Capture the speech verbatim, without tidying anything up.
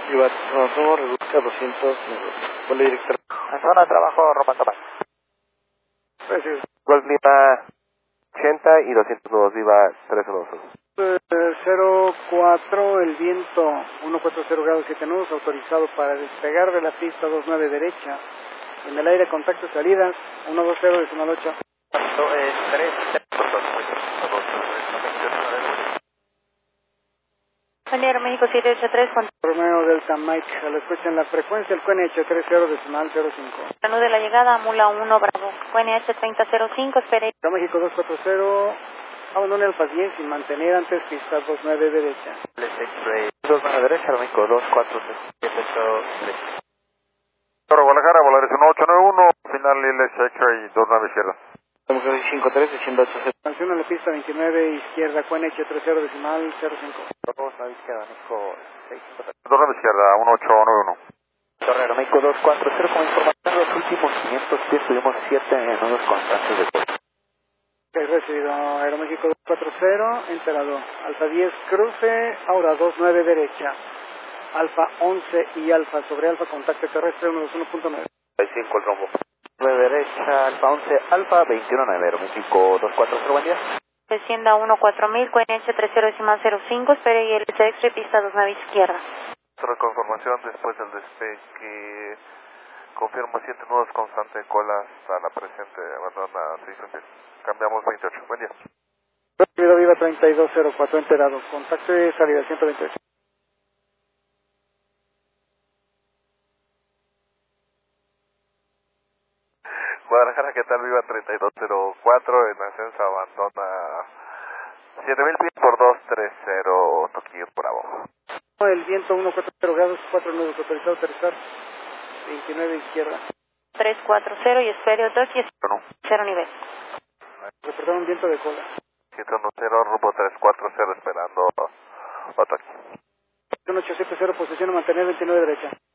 Viva, nos somos reduzca doscientos, ponle director. En zona de trabajo, Roma Tapal. Pues sí. Golf Viva ochenta y doscientos dos, Viva tres uno dos. Eh, cero cuatro, el viento ciento cuarenta grados siete nudos, autorizado para despegar de la pista dos nueve derecha. En el aire, contacto y salidas, ciento veinte decimal ocho. tres, Buen día, México siete ocho tres, con Romeo Delta Mike, a la escucha en la frecuencia, el Q N H treinta decimal cero cinco. plano de la llegada, Mula uno Bravo, Q N H treinta cero cinco, espere. Aero México dos cuatro cero, abandone Alfa diez sin mantener antes pista dos nueve derecha. dos nueve derecha, México dos cuatro siete ocho tres. Toro Guadalajara, Volaris uno ocho nueve uno, final L S X-Ray dos nueve izquierda. cinco tres, diciendo ocho cero. Canción a la pista veintinueve, izquierda, Q N H treinta decimal cero cinco. dos nueve izquierda, México seis cinco tres. dos nueve izquierda, uno ocho nueve uno. Torrero, México dos cuatro cero, con información de los últimos quinientos pies tuvimos siete nudos constantes de vuelo. He recibido Aeroméxico dos cuatro cero, enterado. Alfa diez, cruce, ahora dos nueve derecha. Alfa once y Alfa sobre Alfa, contacto terrestre uno dos uno punto nueve. cinco el rombo. nueve derecha, Alfa once, Alfa veintiuno nueve, Aeroméxico dos cuatro cero, buen día. Descienda uno cuatro mil, Q N H treinta decimal cero cinco, espere y el L S X pista dos nueve izquierda. Otra confirmación después del despegue. Confirmo siete nudos constante cola hasta la presente. Abandona seis pies. Cambiamos veintiocho. Buen día. Recibido Viva treinta y dos cero cuatro, enterado. Contacto y salida ciento veintiocho. Guadalajara, ¿qué tal? Viva treinta y dos cero cuatro, en ascenso abandona siete mil pies por dos tres cero, Tokio Bravo. El viento ciento cuarenta grados, cuatro nudos, autorizado aterrizar, veintinueve izquierda. tres cuatro cero y espere dos y No. cero nivel. Reportaron un viento de cola. siete uno cero, rumbo tres cuatro cero, esperando Otaki. uno ocho siete cero, posición a mantener veintinueve derecha.